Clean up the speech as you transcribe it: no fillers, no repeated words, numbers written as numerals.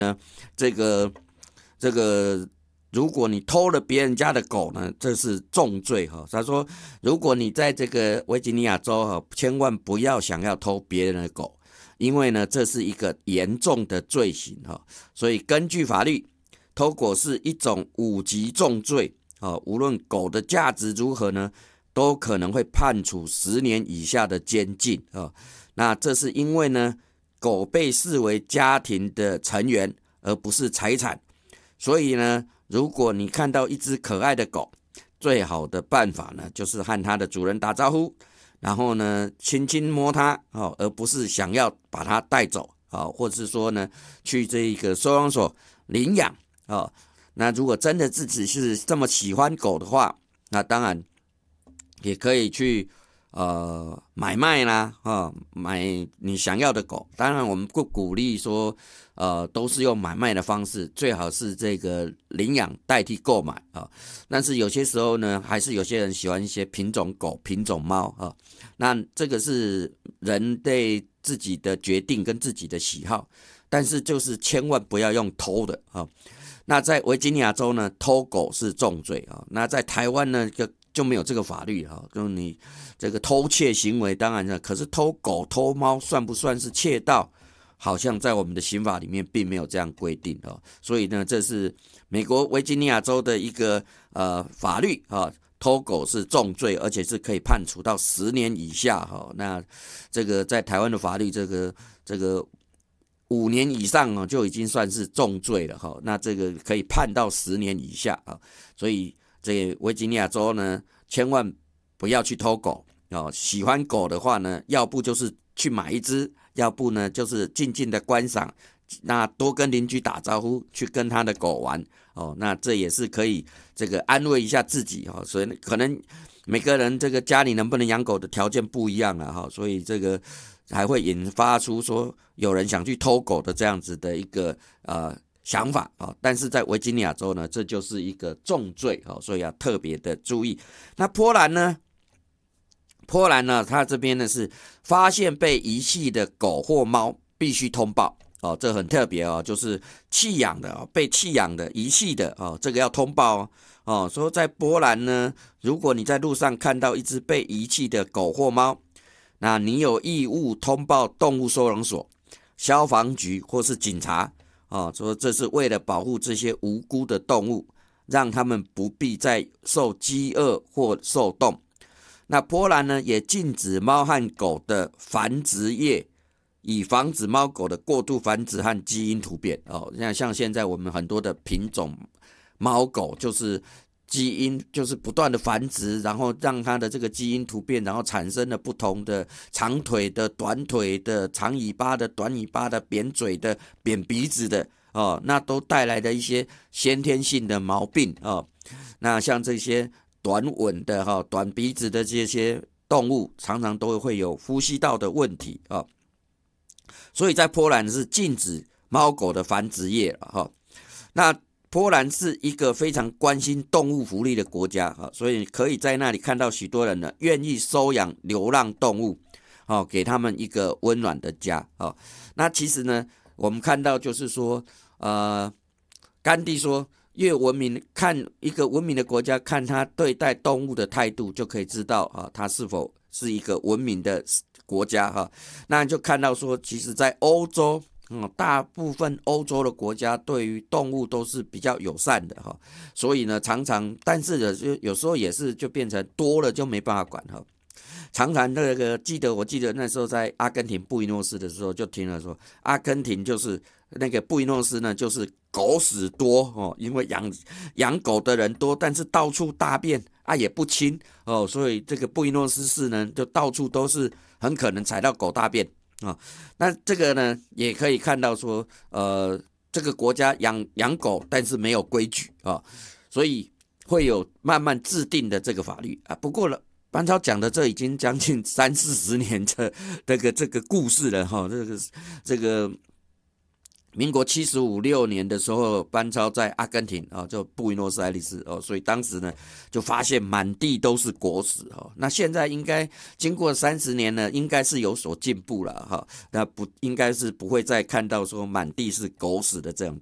这个这个，如果你偷了别人家的狗呢，这是重罪哈。他说，如果你在这个维吉尼亚州哈，千万不要想要偷别人的狗，因为呢，这是一个严重的罪行哈。所以根据法律，偷狗是一种5级重罪啊，无论狗的价值如何呢，都可能会判处10年以下的监禁啊。那这是因为呢，狗被视为家庭的成员，而不是财产。所以呢，如果你看到一只可爱的狗，最好的办法呢，就是和它的主人打招呼，然后呢，轻轻摸它，而不是想要把它带走，或者是说呢，去这个收容所领养。那如果真的自己是这么喜欢狗的话，那当然也可以去买卖啦，买你想要的狗。当然我们不鼓励说都是用买卖的方式，最好是这个领养代替购买啊。但是有些时候呢，还是有些人喜欢一些品种狗、品种猫啊。那这个是人对自己的决定跟自己的喜好，但是就是千万不要用偷的啊。那在维吉尼亚州呢，偷狗是重罪啊。那在台湾呢，就没有这个法律哈，就是你这个偷窃行为，当然了，可是偷狗偷猫算不算是窃盗？好像在我们的刑法里面并没有这样规定哦。所以呢，这是美国维吉尼亚州的一个法律啊，偷狗是重罪，而且是可以判处到10年以下哈。那这个在台湾的法律，这个5年以上就已经算是重罪了哈。那这个可以判到10年以下啊，所以。这维吉尼亚州呢，千万不要去偷狗哦。喜欢狗的话呢，要不就是去买一只，要不呢就是静静的观赏。那多跟邻居打招呼，去跟他的狗玩哦。那这也是可以这个安慰一下自己哦。所以可能每个人这个家里能不能养狗的条件不一样啊哈，所以这个还会引发出说有人想去偷狗的这样子的一个想法啊。但是在维吉尼亚州呢，这就是一个重罪啊，所以要特别的注意。那波兰呢？它这边呢是发现被遗弃的狗或猫必须通报哦，这很特别哦，就是弃养的被弃养的、遗弃的哦，这个要通报哦。说在波兰呢，如果你在路上看到一只被遗弃的狗或猫，那你有义务通报动物收容所、消防局或是警察。说这是为了保护这些无辜的动物，让他们不必再受饥饿或受冻。那波兰呢，也禁止猫和狗的繁殖业，以防止猫狗的过度繁殖和基因突变。像现在我们很多的品种猫狗就是基因就是不断的繁殖，然后让它的这个基因突变，然后产生了不同的长腿的、短腿的、长尾巴的、短尾巴的、扁嘴的、扁鼻子的那都带来的一些先天性的毛病那像这些短吻的短鼻子的这些动物，常常都会有呼吸道的问题所以在波兰是禁止猫狗的繁殖业了那波兰是一个非常关心动物福利的国家所以可以在那里看到许多人呢愿意收养流浪动物给他们一个温暖的家那其实呢，我们看到就是说甘地说，越文明看一个文明的国家，看他对待动物的态度，就可以知道他是否是一个文明的国家那就看到说，其实在欧洲。大部分欧洲的国家对于动物都是比较友善的所以呢，常常，但是有时候也是就变成多了就没办法管常常我记得那时候在阿根廷布宜诺斯的时候，就听了说，阿根廷就是那个布宜诺斯呢，就是狗屎多因为养狗的人多，但是到处大便也不清所以这个布宜诺斯市呢，就到处都是很可能踩到狗大便那这个呢，也可以看到说，这个国家养狗，但是没有规矩所以会有慢慢制定的这个法律不过了，班超讲的这已经将近30-40年的这个故事了这个民国75、6年的时候，班超在阿根廷啊，就布宜诺斯艾利斯哦，所以当时呢就发现满地都是狗屎哦。那现在应该经过30年呢，应该是有所进步了哈。那不应该是不会再看到说满地是狗屎的这样